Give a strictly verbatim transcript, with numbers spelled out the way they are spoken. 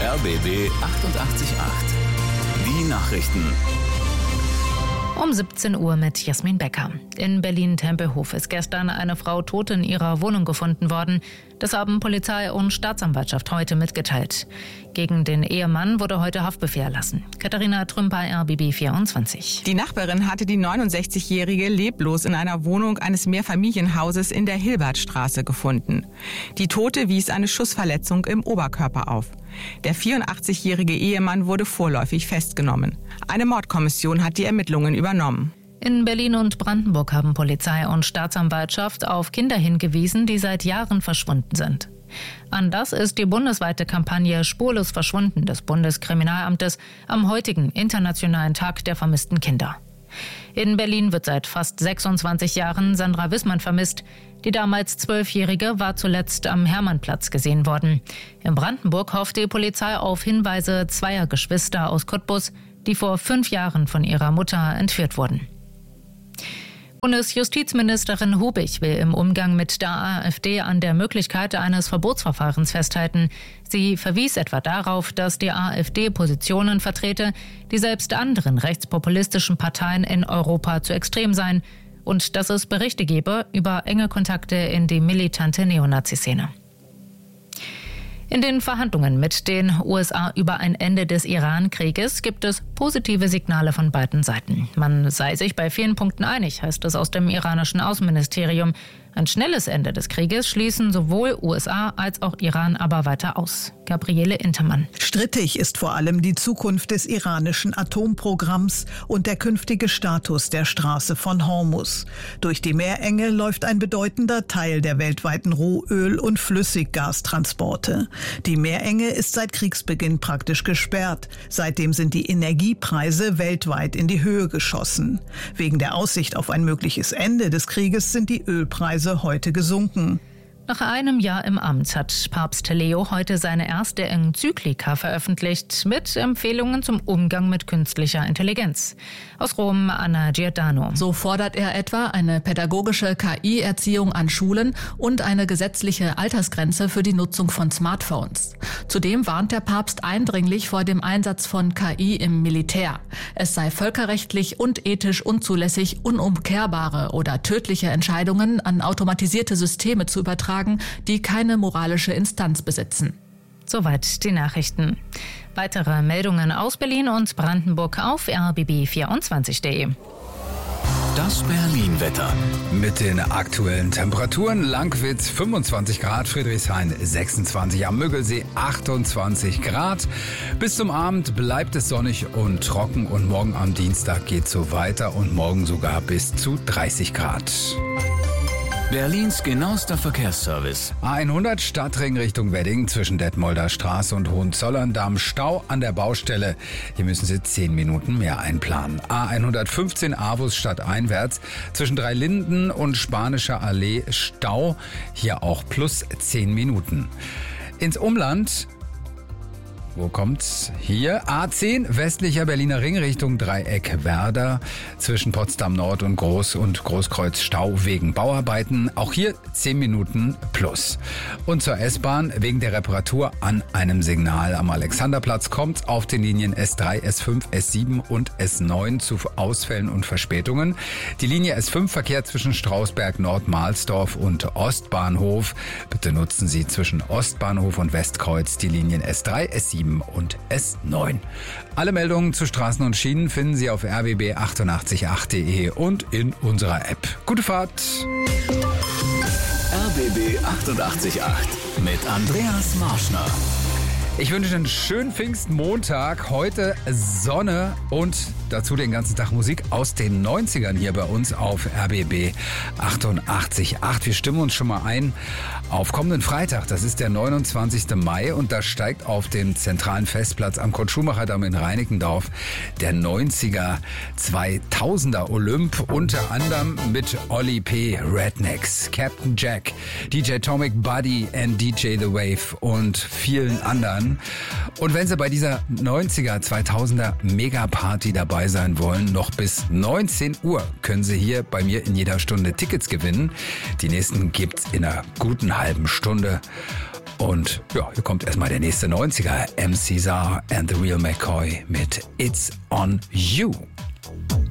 R B B achtundachtzig Komma acht. Die Nachrichten. Um siebzehn Uhr mit Jasmin Becker. In Berlin-Tempelhof ist gestern eine Frau tot in ihrer Wohnung gefunden worden. Das haben Polizei und Staatsanwaltschaft heute mitgeteilt. Gegen den Ehemann wurde heute Haftbefehl erlassen. Katharina Trümper, R B B vierundzwanzig. Die Nachbarin hatte die neunundsechzigjährige leblos in einer Wohnung eines Mehrfamilienhauses in der Hilbertstraße gefunden. Die Tote wies eine Schussverletzung im Oberkörper auf. Der vierundachtzigjährige Ehemann wurde vorläufig festgenommen. Eine Mordkommission hat die Ermittlungen übernommen. In Berlin und Brandenburg haben Polizei und Staatsanwaltschaft auf Kinder hingewiesen, die seit Jahren verschwunden sind. Anders ist die bundesweite Kampagne Spurlos verschwunden des Bundeskriminalamtes am heutigen Internationalen Tag der vermissten Kinder. In Berlin wird seit fast sechsundzwanzig Jahren Sandra Wissmann vermisst. Die damals Zwölfjährige war zuletzt am Hermannplatz gesehen worden. In Brandenburg hofft die Polizei auf Hinweise zweier Geschwister aus Cottbus, die vor fünf Jahren von ihrer Mutter entführt wurden. Bundesjustizministerin Hubig will im Umgang mit der AfD an der Möglichkeit eines Verbotsverfahrens festhalten. Sie verwies etwa darauf, dass die AfD Positionen vertrete, die selbst anderen rechtspopulistischen Parteien in Europa zu extrem seien und dass es Berichte gebe über enge Kontakte in die militante Neonazi-Szene. In den Verhandlungen mit den U S A über ein Ende des Iran-Krieges gibt es positive Signale von beiden Seiten. Man sei sich bei vielen Punkten einig, heißt es aus dem iranischen Außenministerium. Ein schnelles Ende des Krieges schließen sowohl U S A als auch Iran aber weiter aus. Gabriele Intermann. Strittig ist vor allem die Zukunft des iranischen Atomprogramms und der künftige Status der Straße von Hormuz. Durch die Meerenge läuft ein bedeutender Teil der weltweiten Rohöl- und Flüssiggastransporte. Die Meerenge ist seit Kriegsbeginn praktisch gesperrt. Seitdem sind die Energiepreise weltweit in die Höhe geschossen. Wegen der Aussicht auf ein mögliches Ende des Krieges sind die Ölpreise heute gesunken. Nach einem Jahr im Amt hat Papst Leo heute seine erste Enzyklika veröffentlicht mit Empfehlungen zum Umgang mit künstlicher Intelligenz. Aus Rom, Anna Giordano. So fordert er etwa eine pädagogische K I-Erziehung an Schulen und eine gesetzliche Altersgrenze für die Nutzung von Smartphones. Zudem warnt der Papst eindringlich vor dem Einsatz von K I im Militär. Es sei völkerrechtlich und ethisch unzulässig, unumkehrbare oder tödliche Entscheidungen an automatisierte Systeme zu übertragen, die keine moralische Instanz besitzen. Soweit die Nachrichten. Weitere Meldungen aus Berlin und Brandenburg auf R B B vierundzwanzig Punkt de. Das Berlin-Wetter. Mit den aktuellen Temperaturen: Langwitz fünfundzwanzig Grad, Friedrichshain sechsundzwanzig, am Müggelsee achtundzwanzig Grad. Bis zum Abend bleibt es sonnig und trocken und morgen am Dienstag geht es so weiter und morgen sogar bis zu dreißig Grad. Berlins genauester Verkehrsservice. A hundert Stadtring Richtung Wedding zwischen Detmolder Straße und Hohenzollern-Damm. Stau an der Baustelle. Hier müssen Sie zehn Minuten mehr einplanen. A hundertfünfzehn Avus stadteinwärts zwischen Dreilinden und Spanischer Allee Stau. Hier auch plus zehn Minuten. Ins Umland. Wo kommt's? Hier A zehn, westlicher Berliner Ring Richtung Dreieck Werder. Zwischen Potsdam Nord und Groß- und Großkreuz Stau wegen Bauarbeiten. Auch hier zehn Minuten plus. Und zur S-Bahn wegen der Reparatur an einem Signal am Alexanderplatz kommt's auf den Linien S drei, S fünf, S sieben und S neun zu Ausfällen und Verspätungen. Die Linie S fünf verkehrt zwischen Strausberg, Nord-Mahlsdorf und Ostbahnhof. Bitte nutzen Sie zwischen Ostbahnhof und Westkreuz die Linien S drei, S sieben und S neun. Alle Meldungen zu Straßen und Schienen finden Sie auf R B B achtundachtzig Komma acht Punkt de und in unserer App. Gute Fahrt! R B B achtundachtzig Komma acht mit Andreas Marschner. Ich wünsche einen schönen Pfingstmontag. Heute Sonne und dazu den ganzen Tag Musik aus den neunzigern hier bei uns auf R B B achtundachtzig Komma acht. Wir stimmen uns schon mal ein auf kommenden Freitag. Das ist der neunundzwanzigsten Mai und da steigt auf dem zentralen Festplatz am Kurt-Schumacher-Damm in Reinickendorf der neunziger zweitausender Olymp, unter anderem mit Olli P., Rednecks, Captain Jack, D J Atomic Buddy and D J The Wave und vielen anderen. Und wenn Sie bei dieser neunziger zweitausender Mega-Party dabei sein wollen, noch bis neunzehn Uhr können Sie hier bei mir in jeder Stunde Tickets gewinnen. Die nächsten gibt's in einer guten halben Stunde. Und ja, hier kommt erstmal der nächste neunziger, M. Caesar and the Real McCoy mit It's on You.